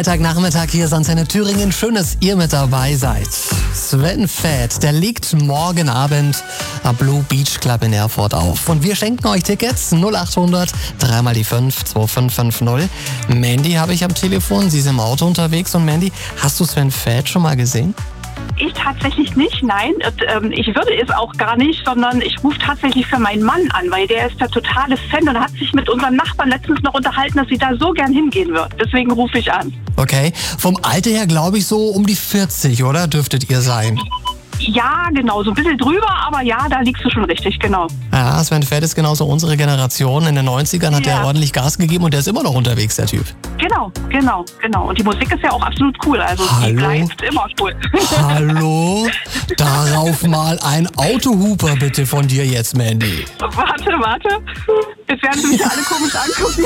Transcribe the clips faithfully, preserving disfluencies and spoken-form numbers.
Nachmittag hier ist Antenne Thüringen. Schön, dass ihr mit dabei seid. Sven Väth, der legt morgen Abend am Blue Beach Club in Erfurt auf. Und wir schenken euch Tickets null acht hundert, drei mal die fünf, zwei fünf fünf null. Mandy habe ich am Telefon, sie ist im Auto unterwegs. Und Mandy, hast du Sven Väth schon mal gesehen? Ich tatsächlich nicht, nein. Und, ähm, ich würde es auch gar nicht, sondern ich rufe tatsächlich für meinen Mann an, weil der ist der totale Fan und hat sich mit unserem Nachbarn letztens noch unterhalten, dass sie da so gern hingehen wird. Deswegen rufe ich an. Okay, vom Alter her glaube ich so um die vierzig, oder? Dürftet ihr sein? Ja, genau, so ein bisschen drüber, aber ja, da liegst du schon richtig, genau. Ja, Sven Väth ist genauso unsere Generation. In den neunzigern hat Ja. er ordentlich Gas gegeben und der ist immer noch unterwegs, der Typ. Genau, genau, genau. Und die Musik ist ja auch absolut cool, also Hallo? die bleibt immer cool. Hallo? Darauf mal ein Autohuper bitte von dir jetzt, Mandy. Warte, warte. Jetzt werden sie mich alle komisch angucken.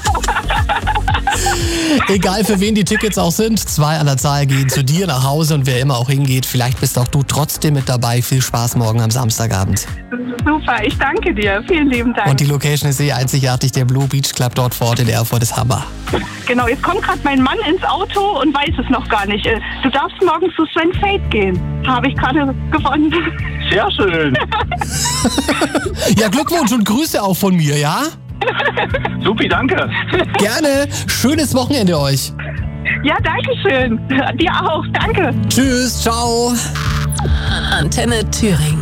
Egal für wen die Tickets auch sind, zwei an der Zahl gehen zu dir nach Hause und wer immer auch hingeht, vielleicht bist auch du trotzdem mit dabei. Viel Spaß morgen am Samstagabend. Super, ich danke dir. Vielen lieben Dank. Und die Location ist eh einzigartig, der Blue Beach Club dort vor Ort in Erfurt ist Hammer. Genau, jetzt kommt gerade mein Mann ins Auto und weiß es noch gar nicht. Du darfst morgen zu Sven Väth gehen. Habe ich gerade gefunden. Sehr schön. Ja, Glückwunsch und Grüße auch von mir, ja? Supi, danke. Gerne. Schönes Wochenende euch. Ja, danke schön. Dir auch. Danke. Tschüss, ciao. Antenne Thüringen.